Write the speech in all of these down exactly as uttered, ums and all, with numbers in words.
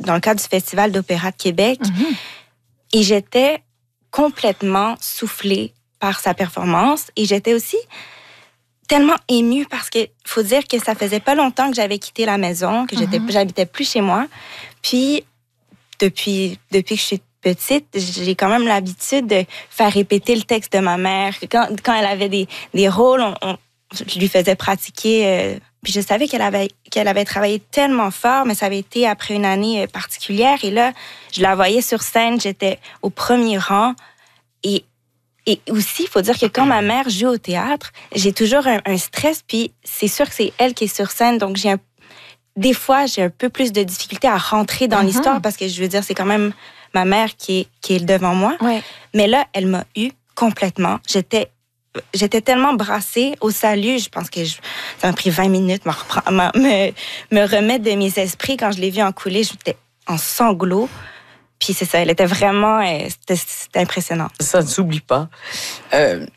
dans le cadre du Festival d'opéra de Québec. Mm-hmm. Et j'étais complètement soufflée par sa performance. Et j'étais aussi tellement émue parce que faut dire que ça faisait pas longtemps que j'avais quitté la maison, que j'étais, mm-hmm. j'habitais plus chez moi. Puis, depuis, depuis que je suis petite, j'ai quand même l'habitude de faire répéter le texte de ma mère. Quand, quand elle avait des, des rôles, on, on, je lui faisais pratiquer. Euh, puis je savais qu'elle avait, qu'elle avait travaillé tellement fort, mais ça avait été après une année particulière. Et là, je la voyais sur scène, j'étais au premier rang. Et Et aussi, il faut dire que quand ma mère joue au théâtre, j'ai toujours un, un stress, puis c'est sûr que c'est elle qui est sur scène, donc j'ai un, des fois, j'ai un peu plus de difficulté à rentrer dans mm-hmm. l'histoire, parce que je veux dire, c'est quand même ma mère qui est, qui est devant moi. Ouais. Mais là, elle m'a eu complètement. J'étais, j'étais tellement brassée au salut, je pense que je, ça m'a pris vingt minutes me, reprendre, me, me remettre de mes esprits. Quand je l'ai vue en coulisses, j'étais en sanglots. Puis c'est ça, elle était vraiment... C'était, c'était impressionnant. Ça ne s'oublie pas. Euh...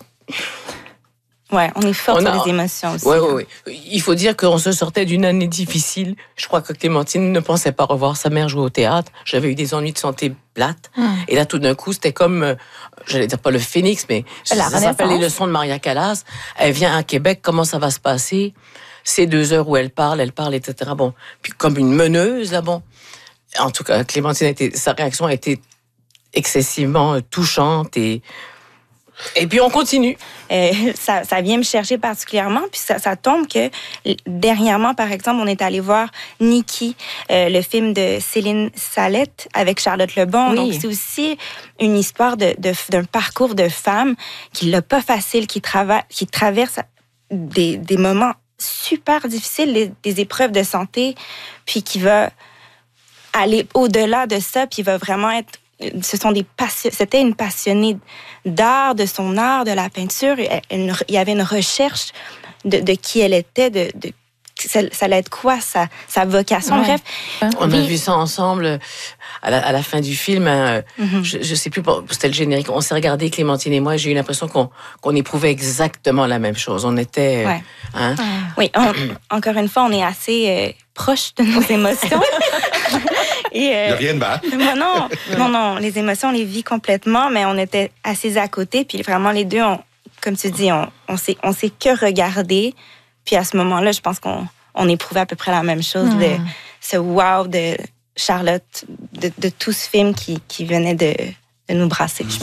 Ouais, on est fort on a... sur les émotions aussi. Oui, oui, oui. Il faut dire qu'on se sortait d'une année difficile. Je crois que Clémentine ne pensait pas revoir sa mère jouer au théâtre. J'avais eu des ennuis de santé plates. Hum. Et là, tout d'un coup, c'était comme... Euh, j'allais dire pas le phénix, mais la ça s'appelle Les leçons de Maria Callas. Elle vient à Québec, comment ça va se passer? Ces deux heures où elle parle, elle parle, et cetera. Bon, puis comme une meneuse, là, bon... En tout cas, Clémentine, a été, sa réaction a été excessivement touchante et, et puis on continue. Euh, ça, ça vient me chercher particulièrement, puis ça, ça tombe que dernièrement, par exemple, on est allé voir Nikki, euh, le film de Céline Salette avec Charlotte Lebon. Oui. Donc c'est aussi une histoire de, de, d'un parcours de femme qui l'a pas facile, qui, trava- qui traverse des, des moments super difficiles, des, des épreuves de santé, puis qui va aller au-delà de ça, puis il va vraiment être... Ce sont des passion, c'était une passionnée d'art, de son art, de la peinture. Elle, elle, il y avait une recherche de, de qui elle était, de, de ça, ça allait être quoi, sa, sa vocation, ouais. Bref. On puis, a vu ça ensemble à la, à la fin du film. Hein, mm-hmm. je, je sais plus, c'était le générique. On s'est regardé, Clémentine et moi, j'ai eu l'impression qu'on, qu'on éprouvait exactement la même chose. On était... Ouais. Hein? Oui, on, encore une fois, on est assez euh, proches de nos émotions. Et euh, rien de mal. Non, non, non, non, les émotions, on les vit complètement, mais on était assis à côté, puis vraiment les deux, on, comme tu dis, on, on s'est, on s'est que regardé, puis à ce moment-là, je pense qu'on on éprouvait à peu près la même chose, mmh. de ce wow de Charlotte, de, de tout ce film qui, qui venait de, de nous brasser.